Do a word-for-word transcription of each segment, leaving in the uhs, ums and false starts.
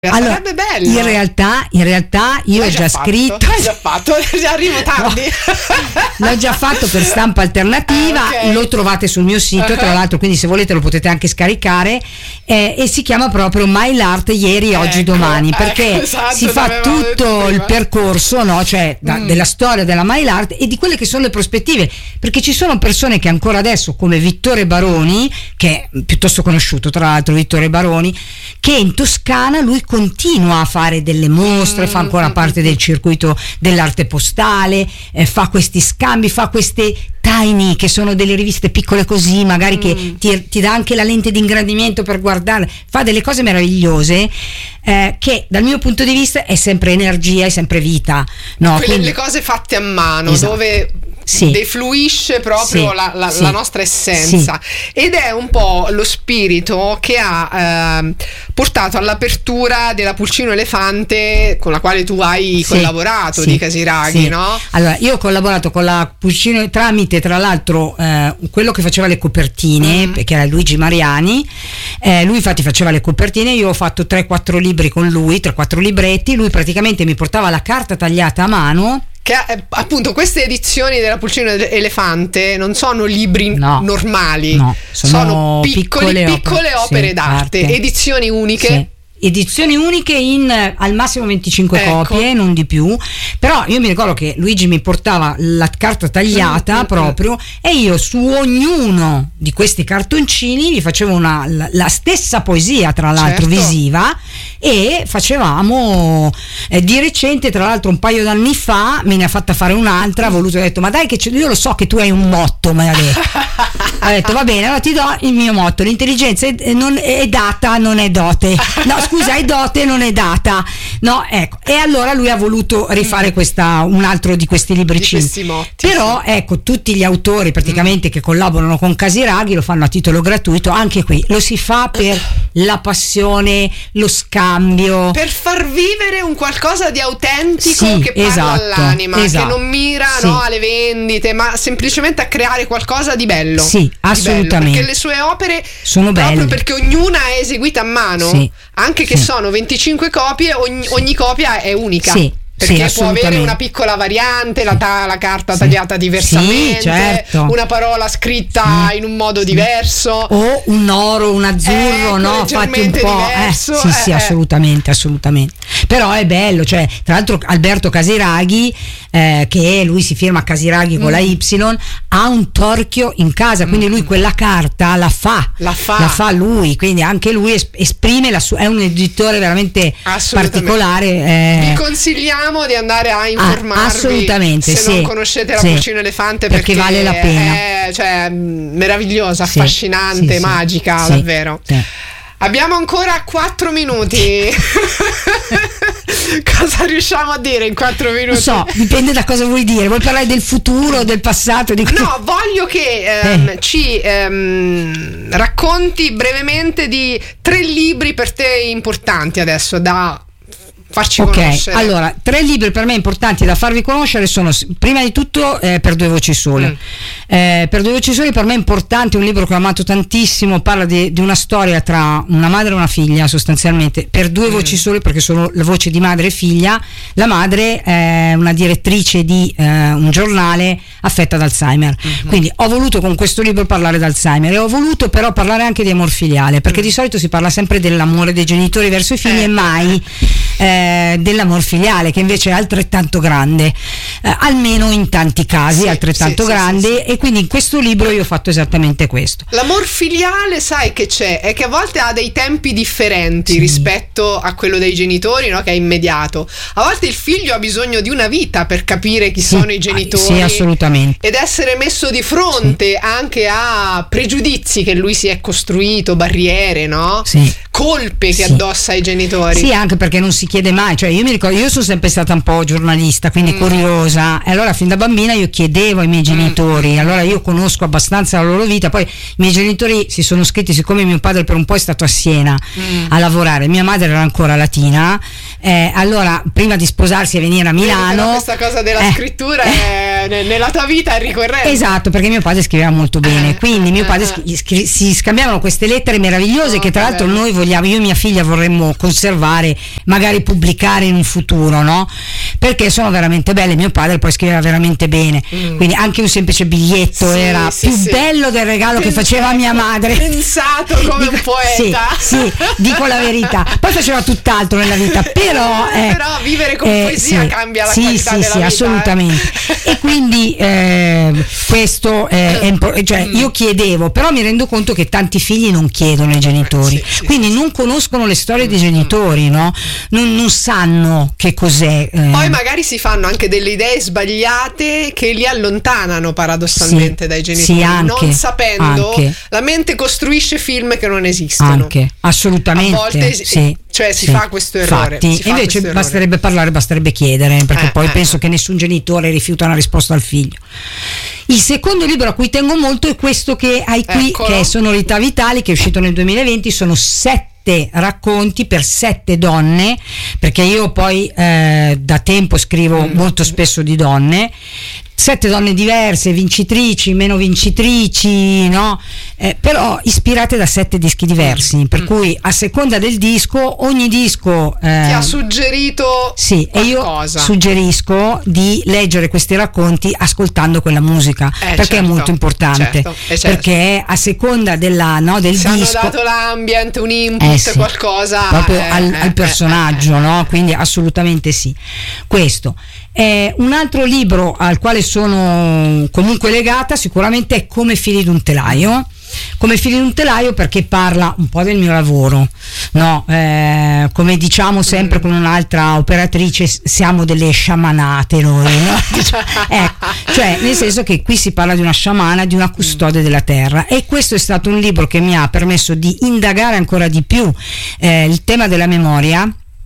Allora, sarebbe bello. In realtà, in realtà io L'hai ho già, fatto? scritto. L'hai già fatto? Arrivo tardi. No, l'ho già fatto per Stampa Alternativa, Ah, okay. lo trovate sul mio sito, tra l'altro, quindi se volete lo potete anche scaricare, eh, e si chiama proprio My L'Art ieri, oggi, Ecco, domani, perché ecco, esatto, si fa l'avevamo detto tutto il prima. percorso, no? Cioè da- Mm. della storia della My L'Art e di quelle che sono le prospettive, perché ci sono persone che ancora adesso, come Vittore Baroni, che è piuttosto conosciuto tra l'altro, Vittore Baroni, che in Toscana lui continua a fare delle mostre, Mm, fa ancora mm, parte mm, del circuito dell'arte postale, eh, fa questi scambi, fa queste Tiny, che sono delle riviste piccole così, magari Mm. che ti, ti dà anche la lente di ingrandimento per guardare, fa delle cose meravigliose, eh, che dal mio punto di vista è sempre energia, è sempre vita, no? Quelle Quindi- le cose fatte a mano, Esatto. dove Sì. defluisce proprio Sì, la, la- sì. la nostra essenza, ed è un po' lo spirito che ha ehm, portato all'apertura della Pulcino Elefante, con la quale tu hai Sì, collaborato, sì, di Casiraghi, sì. no? Allora, io ho collaborato con la Pulcino tramite, tra l'altro, eh, quello che faceva le copertine, Mm. perché era Luigi Mariani. Eh, lui infatti faceva le copertine, io ho fatto tre quattro libri con lui, tre quattro libretti. Lui praticamente mi portava la carta tagliata a mano. Che eh, appunto queste edizioni della Pulcino Elefante non sono libri No, normali, no, sono piccoli, piccole piccole opere, opere sì, d'arte, arte. edizioni uniche. Sì. Edizioni uniche in eh, al massimo venticinque Ecco. copie, non di più. Però io mi ricordo che Luigi mi portava la carta tagliata Mm, mm, proprio, e io su ognuno di questi cartoncini gli facevo una, la, la stessa poesia, tra l'altro, Certo. visiva, e facevamo eh, di recente, tra l'altro un paio d'anni fa me ne ha fatta fare un'altra, ha voluto, ho detto ma dai che c'è- io lo so che tu hai un motto, mi ha detto. Ha detto va bene, allora ti do il mio motto: l'intelligenza è, non, è data, non è dote. No, scusa, è dote, non è data. No, ecco. E allora lui ha voluto rifare questa, un altro di questi libricini. Di questi motti, Però ecco, tutti gli autori praticamente che collaborano con Casiraghi lo fanno a titolo gratuito. Anche qui lo si fa per la passione, lo scambio. Per far vivere un qualcosa di autentico, Sì, che parla esatto, all'anima, esatto. che non mira, Sì. no, alle vendite, ma semplicemente a creare qualcosa di bello. Sì, Di bello, assolutamente. perché le sue opere Sono proprio belle. perché ognuna è eseguita a mano, Sì, anche che sì. sono venticinque copie, ogni, ogni copia è unica. Sì, Perché sì, può avere assolutamente. una piccola variante, la, Sì. ta- la carta Sì. tagliata diversamente, Sì, certo. una parola scritta Sì. in un modo Sì. diverso. O un oro, un azzurro, Ecco, no? Fatti un leggermente po'. diverso, Eh, sì, sì, eh, eh. assolutamente, assolutamente. Però è bello, cioè, tra l'altro Alberto Casiraghi, eh, che lui si firma Casiraghi con Mm. la Y, ha un torchio in casa, quindi lui quella carta la fa. La fa. La fa lui, quindi anche lui es- esprime la sua, è un editore veramente Assolutamente. particolare. eh, Vi consigliamo di andare a informarvi, Ah, assolutamente, se sì. non conoscete la Sì. Pulcino Elefante, Perché perché, vale la pena. è, cioè, mh, meravigliosa, Sì, affascinante, sì, sì. magica, Sì, davvero. sì. Abbiamo ancora quattro minuti. Cosa riusciamo a dire in quattro minuti? Non so, dipende da cosa vuoi dire. Vuoi parlare del futuro, del passato? Di... No, voglio che ehm, Eh. ci ehm, racconti brevemente di tre libri per te importanti adesso da farci Ok, conoscere. allora, tre libri per me importanti da farvi conoscere sono, prima di tutto, eh, Per due voci sole. Mm. Eh, per due voci sole per me è importante, un libro che ho amato tantissimo, parla di, di una storia tra una madre e una figlia, sostanzialmente, per due Mm. voci sole, perché sono la voce di madre e figlia. La madre è una direttrice di eh, un giornale affetta da Alzheimer, Mm-hmm. quindi ho voluto con questo libro parlare di Alzheimer, e ho voluto però parlare anche di amor filiale, perché Mm. di solito si parla sempre dell'amore dei genitori verso i figli Eh. e mai eh, dell'amor filiale, che invece è altrettanto grande, eh, almeno in tanti casi Sì, altrettanto sì, sì, grande, sì, sì. e quindi in questo libro io ho fatto esattamente questo. L'amor filiale, sai che c'è? È che a volte ha dei tempi differenti Sì. rispetto a quello dei genitori, no? Che è immediato. A volte il figlio ha bisogno di una vita per capire chi Sì, sono i genitori. sì, assolutamente. Ed essere messo di fronte anche a pregiudizi che lui si è costruito, barriere, no? Sì. Colpe che Sì. addossa ai genitori. Sì, anche perché non si chiede chiede mai, cioè io mi ricordo, io sono sempre stata un po' giornalista, quindi mm. curiosa, e allora fin da bambina io chiedevo ai miei genitori, mm. allora io conosco abbastanza la loro vita, poi i miei genitori si sono iscritti, siccome mio padre per un po' è stato a Siena mm. a lavorare, mia madre era ancora latina, eh, allora prima di sposarsi e venire a Milano, eh, questa cosa della eh, scrittura eh, è, nella tua vita è ricorrente. Esatto, perché mio padre scriveva molto bene, eh, quindi mio padre eh, scri- si scambiavano queste lettere meravigliose, oh, che tra l'altro bello. Noi vogliamo, io e mia figlia vorremmo conservare, magari pubblicare in un futuro, no? Perché sono veramente belle. Mio padre poi scriveva veramente bene, mm. quindi anche un semplice biglietto sì, era sì, più sì. bello del regalo pensato, che faceva mia madre. Pensato come dico, un poeta. Sì, sì, dico la verità. Poi faceva tutt'altro nella vita, però eh, però vivere con eh, poesia sì, cambia la sì, qualità sì, della sì, vita. Assolutamente. Eh. E quindi eh, questo è, è impor- cioè mm. io chiedevo, però mi rendo conto che tanti figli non chiedono ai genitori, sì, sì, quindi sì, non conoscono le storie dei genitori, no? Non, non sanno che cos'è. Eh. Poi magari si fanno anche delle idee sbagliate che li allontanano paradossalmente sì, dai genitori, sì, anche, non sapendo, anche. La mente costruisce film che non esistono. Anche, assolutamente. A volte sì, cioè si sì. fa questo errore. Infatti, si fa invece questo basterebbe errore. parlare, basterebbe chiedere, perché eh, poi eh, penso eh. che nessun genitore rifiuta una risposta al figlio. Il secondo libro a cui tengo molto è questo che hai qui, Eccolo. che è Sonorità Vitali, che è uscito nel duemilaventi, sono sette racconti per sette donne, perché io poi eh, da tempo scrivo mm. molto spesso di donne, sette donne diverse, vincitrici, meno vincitrici, no? Eh, però ispirate da sette dischi diversi, per mm. cui a seconda del disco, ogni disco eh, ti ha suggerito sì, qualcosa. E io suggerisco di leggere questi racconti ascoltando quella musica, eh, perché certo, è molto importante, certo, eh, certo. perché a seconda della, no, del se disco hanno dato l'ambient, un input, eh sì, qualcosa proprio eh, al, eh, al personaggio, eh, eh, no? Quindi assolutamente sì. Questo è un altro libro al quale sono comunque legata, sicuramente è Come fili d'un telaio. Come fili d'un telaio perché parla un po' del mio lavoro, no? Eh, come diciamo sempre mm. con un'altra operatrice, siamo delle sciamanate noi, no? Ecco, cioè nel senso che qui si parla di una sciamana, di una custode della terra, e questo è stato un libro che mi ha permesso di indagare ancora di più eh, il tema della memoria,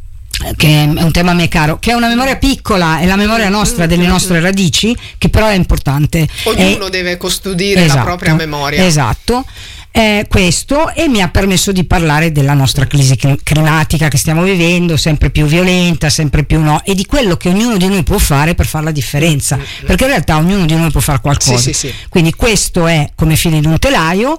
che è un tema a me caro, che è una memoria piccola, è la memoria nostra, delle nostre radici, che però è importante. Ognuno è, deve custodire esatto, la propria memoria. Esatto. Eh, questo, e mi ha permesso di parlare della nostra crisi climatica che stiamo vivendo, sempre più violenta, sempre più no, e di quello che ognuno di noi può fare per fare la differenza, mm-hmm. perché in realtà ognuno di noi può fare qualcosa. Sì, sì, sì. Quindi questo è Come fili d'un telaio.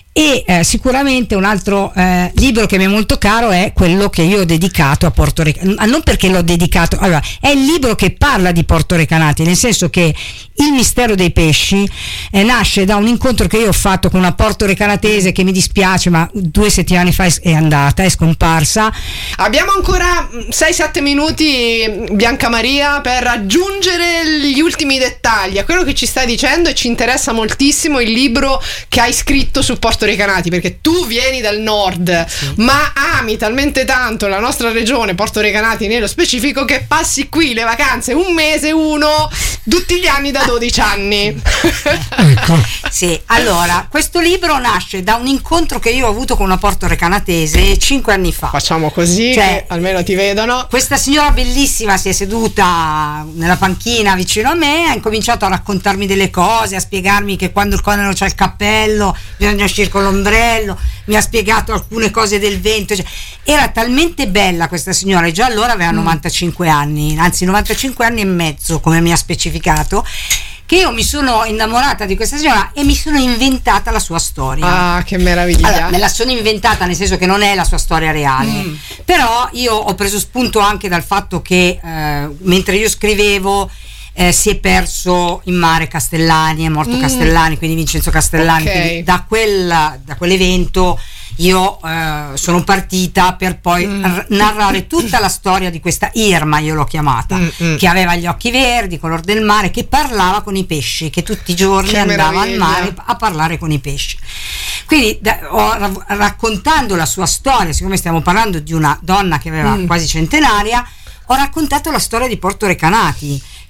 E eh, sicuramente un altro eh, libro che mi è molto caro è quello che io ho dedicato a portorecanati, non perché l'ho dedicato, allora è il libro che parla di portorecanati, nel senso che Il mistero dei pesci eh, nasce da un incontro che io ho fatto con una portorecanatese che mi dispiace, ma due settimane fa è andata, è scomparsa. Abbiamo ancora sei sette minuti, Bianca Maria, per raggiungere gli ultimi dettagli a quello che ci stai dicendo, e ci interessa moltissimo il libro che hai scritto su portorecanati, perché tu vieni dal nord, sì. ma ami talmente tanto la nostra regione, portorecanati nello specifico, che passi qui le vacanze un mese uno tutti gli anni da dodici anni. Ecco. Sì, allora questo libro nasce da un incontro che io ho avuto con una portorecanatese cinque anni fa. Facciamo così, cioè, che almeno ti vedono. Questa signora bellissima si è seduta nella panchina vicino a me, ha incominciato a raccontarmi delle cose, a spiegarmi che quando il coniuge c'ha il cappello bisogna uscire con l'ombrello, mi ha spiegato alcune cose del vento, cioè, era talmente bella questa signora, e già allora aveva mm. novantacinque anni, anzi novantacinque anni e mezzo come mi ha specificato, che io mi sono innamorata di questa signora e mi sono inventata la sua storia. Ah, che meraviglia. Allora, me la sono inventata nel senso che non è la sua storia reale, mm. però io ho preso spunto anche dal fatto che eh, mentre io scrivevo Eh, si è perso in mare Castellani, è morto mm. Castellani, quindi Vincenzo Castellani, okay. quindi da, quel, da quell'evento io eh, sono partita per poi mm. r- narrare tutta la storia di questa Irma, io l'ho chiamata, mm-hmm. che aveva gli occhi verdi, color del mare, che parlava con i pesci, che tutti i giorni che andava meraviglia. al mare a parlare con i pesci. Quindi da, ho, ra- raccontando la sua storia, siccome stiamo parlando di una donna che aveva mm. quasi centenaria, ho raccontato la storia di Portorecanati,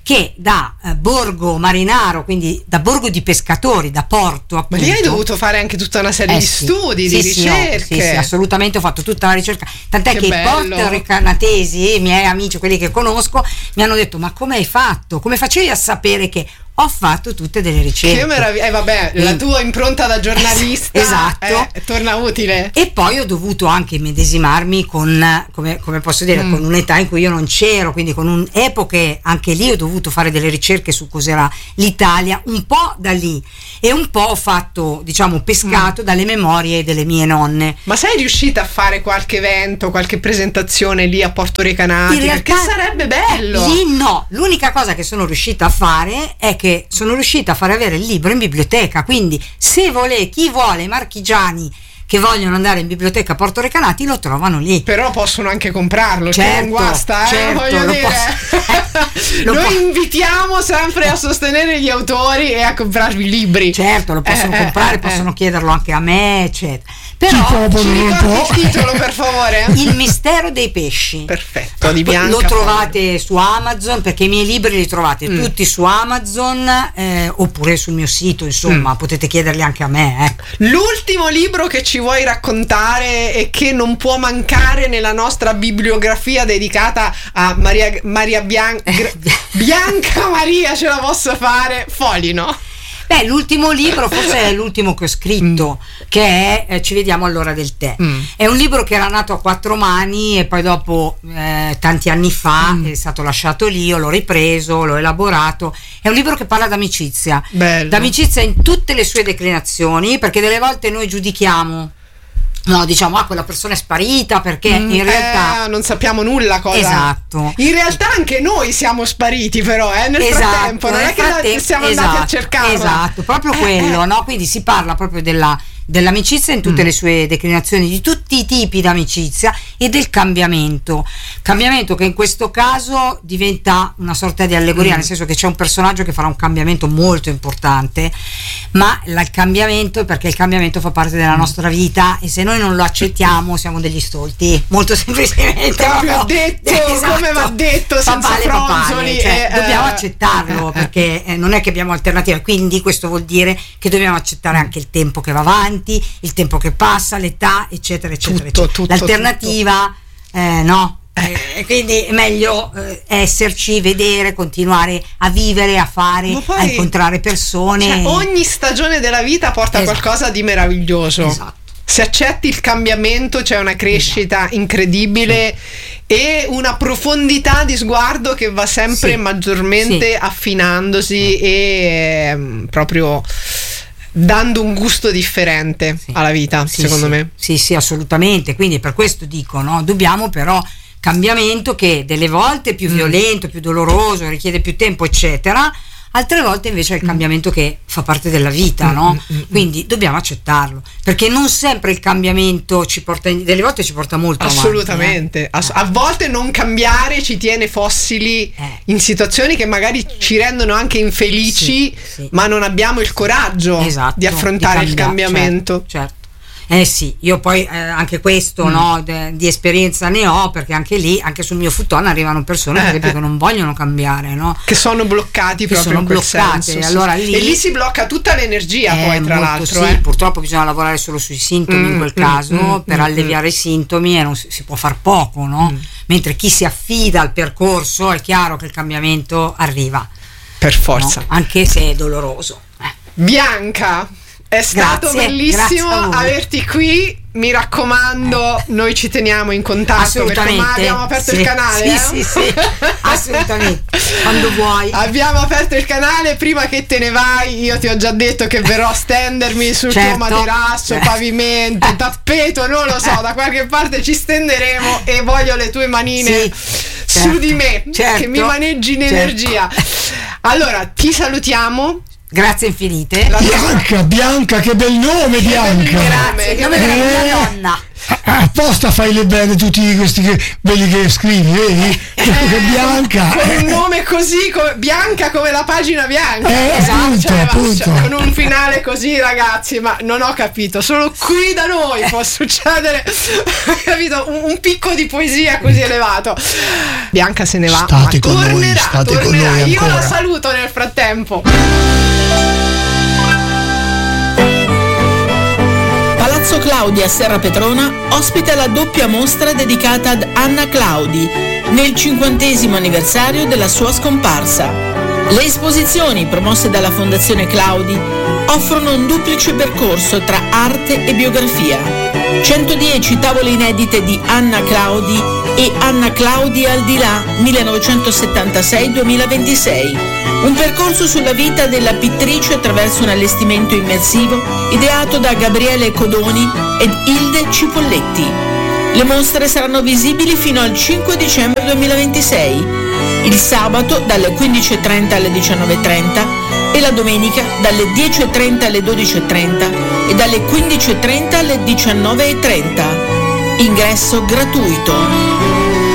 che da eh, Borgo Marinaro, quindi da Borgo di Pescatori, da Porto appunto. Ma lì hai dovuto fare anche tutta una serie Eh di sì. studi, Sì, di sì, ho- ricerche. sì, sì, assolutamente, ho fatto tutta una ricerca, tant'è Che che, bello. i porto-recanatesi, i miei amici, quelli che conosco, mi hanno detto: ma come hai fatto? Come facevi a sapere che ho fatto tutte delle ricerche? Che meraviglia. Eh vabbè, la tua impronta da giornalista Esatto. eh, torna utile. E poi ho dovuto anche immedesimarmi con, come, come posso dire, Mm. con un'età in cui io non c'ero, quindi con un, epoche, anche lì ho dovuto fare delle ricerche su cos'era l'Italia, un po' da lì, e un po' ho fatto, diciamo, pescato Mm. dalle memorie delle mie nonne. Ma sei riuscita a fare qualche evento, qualche presentazione lì a Porto Recanati? In realtà, Perché sarebbe bello. Lì no, l'unica cosa che sono riuscita a fare è che sono riuscita a fare avere il libro in biblioteca, quindi se vuole, chi vuole, i marchigiani che vogliono andare in biblioteca a Porto Recanati lo trovano lì. Però possono anche comprarlo, Certo, che non guasta, eh, certo, voglio lo dire. posso- lo Noi po- invitiamo sempre a sostenere gli autori e a comprarvi i libri. Certo, lo possono Eh, eh, comprare, eh, possono eh. chiederlo anche a me, eccetera. Chi Però proprio Ci non ricordi può. il titolo, per favore? Il mistero dei pesci. Perfetto, di Bianca. Lo trovate su Amazon, perché i miei libri li trovate Mm. tutti su Amazon, eh, oppure sul mio sito, insomma, Mm. potete chiederli anche a me. Ecco. L'ultimo libro che ci vuoi raccontare e che non può mancare nella nostra bibliografia dedicata a Maria, Maria Bian- Gra- Bianca Maria, ce la posso fare? Folino. Beh, l'ultimo libro forse è l'ultimo che ho scritto, che è eh, Ci vediamo all'ora del tè. Mm. È un libro che era nato a quattro mani e poi dopo eh, tanti anni fa Mm. è stato lasciato lì, io l'ho ripreso, l'ho elaborato. È un libro che parla d'amicizia, Bello. d'amicizia in tutte le sue declinazioni, perché delle volte noi giudichiamo, no, diciamo, ah, quella persona è sparita perché Mm, in realtà eh, non sappiamo nulla cosa. Esatto. In realtà anche noi siamo spariti, però, eh, nel Esatto, frattempo, non nel è che frattempo- siamo andati a esatto, cercarla. esatto, proprio Eh, quello, eh. no? Quindi si parla proprio della dell'amicizia in tutte Mm. le sue declinazioni, di tutti i tipi di amicizia e del cambiamento. Cambiamento che in questo caso diventa una sorta di allegoria, Mm. nel senso che c'è un personaggio che farà un cambiamento molto importante, ma la- il cambiamento è perché il cambiamento fa parte della nostra vita e se noi non lo accettiamo siamo degli stolti, molto semplicemente. Proprio detto, come va detto, senza Papale, papale, fronzoli, cioè, eh, dobbiamo eh, accettarlo eh, eh. perché eh, non è che abbiamo alternative, quindi questo vuol dire che dobbiamo accettare anche il tempo che va avanti, il tempo che passa, l'età, eccetera, eccetera, Tutto, eccetera. tutto, L'alternativa eh, no, eh, quindi è meglio eh, esserci, vedere, continuare a vivere, a fare, Ma poi, a incontrare persone. Cioè, ogni stagione della vita porta Esatto. qualcosa di meraviglioso. Esatto. Se accetti il cambiamento c'è una crescita incredibile e una profondità di sguardo che va sempre Sì. maggiormente Sì. affinandosi e ehm, proprio dando un gusto differente Sì. alla vita, Sì, secondo sì. me. Sì, sì, assolutamente. Quindi per questo dico, no? Dobbiamo però cambiamento che delle volte è più Mm. violento, più doloroso, richiede più tempo, eccetera. Altre volte invece è il cambiamento che fa parte della vita, Mm, no? mm, mm, Quindi dobbiamo accettarlo, perché non sempre il cambiamento ci porta in, delle volte ci porta molto avanti, Assolutamente. eh. Ass- a volte non cambiare ci tiene fossili Eh. in situazioni che magari ci rendono anche infelici, Sì, sì. ma non abbiamo il coraggio Esatto, di affrontare il cambiare, cambiamento. certo, certo. Eh sì, io poi eh, anche questo Mm. no, de- di esperienza ne ho, perché anche lì, anche sul mio futon arrivano persone Eh, per esempio eh. che non vogliono cambiare, no? Che sono bloccati Che proprio sono in quel bloccate, senso, sì. allora lì- e lì si blocca tutta l'energia, Eh, poi tra molto l'altro. sì, eh. purtroppo bisogna lavorare solo sui sintomi Mm, in quel mm, caso mm, per mm, alleviare i sintomi e non si, si può far poco, no? Mm. Mentre chi si affida al percorso è chiaro che il cambiamento arriva, Per forza. no? Anche se è doloroso. Eh. Bianca, è stato Grazie, bellissimo grazie a voi. averti qui. Mi raccomando, noi ci teniamo in contatto perché ormai Assolutamente. abbiamo aperto Sì, il canale. sì, eh? sì, sì, assolutamente. Quando vuoi. Abbiamo aperto il canale, prima che te ne vai io ti ho già detto che verrò a stendermi sul Certo. tuo materasso, Eh. pavimento, tappeto, non lo so, da qualche parte ci stenderemo e voglio le tue manine Sì, su certo, di me, certo, che mi maneggi in certo. energia. Allora, ti salutiamo. Grazie infinite. La tua- Bianca, Bianca, che bel nome, Bianca. bellissimo. Grazie, il nome della mia Eh. nonna. Apposta fai le bene tutti questi che, quelli che scrivi, vedi? Eh, Bianca con un nome così come, Bianca come la pagina bianca, eh, appunto, cioè, appunto. Ma, cioè, con un finale così, ragazzi, ma non ho capito, solo qui da noi può succedere capito, un, un picco di poesia così elevato. Bianca se ne va, state ma con tornerà, noi, state tornerà. con noi Io ancora. la saluto nel frattempo. Palazzo Claudi a Serra Petrona ospita la doppia mostra dedicata ad Anna Claudi nel cinquantesimo anniversario della sua scomparsa. Le esposizioni promosse dalla Fondazione Claudi offrono un duplice percorso tra arte e biografia. centodieci tavole inedite di Anna Claudi e Anna Claudi al di là millenovecentosettantasei duemilaventisei. Un percorso sulla vita della pittrice attraverso un allestimento immersivo ideato da Gabriele Codoni ed Ilde Cipolletti. Le mostre saranno visibili fino al cinque dicembre duemilaventisei, il sabato dalle quindici e trenta alle diciannove e trenta e la domenica dalle dieci e trenta alle dodici e trenta e dalle quindici e trenta alle diciannove e trenta. Ingresso gratuito.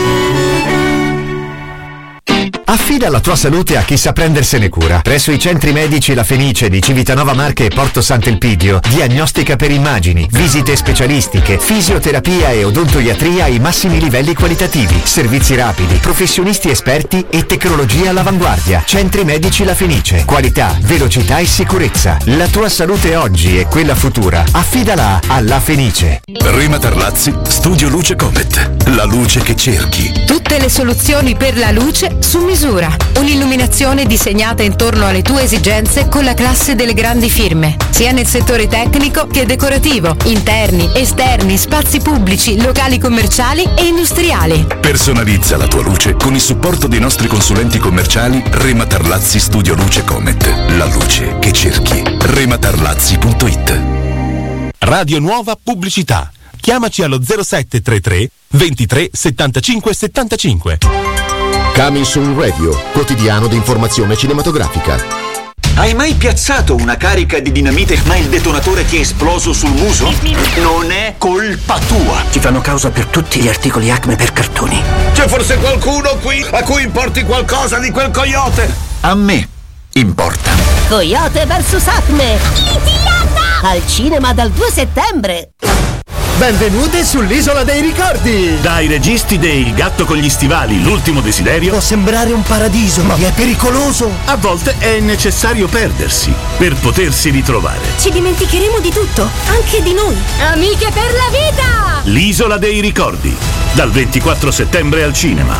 Affida la tua salute a chi sa prendersene cura. Presso i centri medici La Fenice di Civitanova Marche e Porto Sant'Elpidio, diagnostica per immagini, visite specialistiche, fisioterapia e odontoiatria ai massimi livelli qualitativi, servizi rapidi, professionisti esperti e tecnologia all'avanguardia. Centri medici La Fenice, qualità, velocità e sicurezza. La tua salute oggi e quella futura, affidala a La Fenice. Rema Tarlazzi, Studio Luce Comet, la luce che cerchi. Tutte le soluzioni per la luce su misura. Un'illuminazione disegnata intorno alle tue esigenze con la classe delle grandi firme, sia nel settore tecnico che decorativo, interni, esterni, spazi pubblici, locali commerciali e industriali. Personalizza la tua luce con il supporto dei nostri consulenti commerciali Rema Tarlazzi Studio Luce Comet, la luce che cerchi. rematarlazzi punto it. Radio Nuova Pubblicità. Chiamaci allo zero sette tre tre ventitré settantacinque settantacinque. Coming Soon Radio, quotidiano di informazione cinematografica. Hai mai piazzato una carica di dinamite ma il detonatore ti è esploso sul muso? Non è colpa tua. Ti fanno causa per tutti gli articoli Acme per cartoni. C'è forse qualcuno qui a cui importi qualcosa di quel coyote? A me importa. Coyote versus Acme. Idiota! Al cinema dal due settembre. Benvenuti sull'Isola dei Ricordi! Dai registi dei Il gatto con gli stivali, l'ultimo desiderio. Può sembrare un paradiso, ma è pericoloso. A volte è necessario perdersi per potersi ritrovare. Ci dimenticheremo di tutto, anche di noi. Amiche per la vita! L'Isola dei Ricordi, dal ventiquattro settembre al cinema.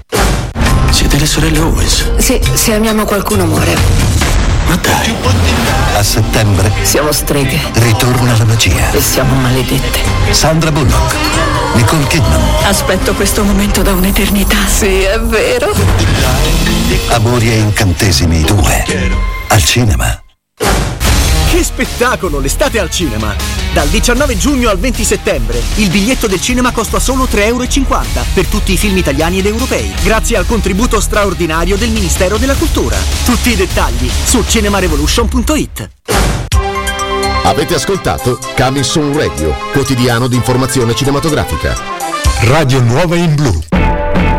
Siete le sorelle Owens? Sì, se amiamo qualcuno muore. Ma dai. A settembre siamo streghe. Ritorna la magia. E siamo maledette. Sandra Bullock, Nicole Kidman. Aspetto questo momento da un'eternità. Sì, è vero. Amori e incantesimi due. Al cinema. Che spettacolo, l'estate al cinema! Dal diciannove giugno al venti settembre il biglietto del cinema costa solo tre e cinquanta euro per tutti i film italiani ed europei, grazie al contributo straordinario del Ministero della Cultura. Tutti i dettagli su cinemarevolution punto it. Avete ascoltato Coming Soon Radio, quotidiano di informazione cinematografica. Radio Nuova in blu.